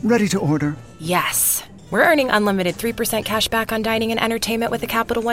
Ready to order. Yes. We're earning unlimited 3% cash back on dining and entertainment with a Capital One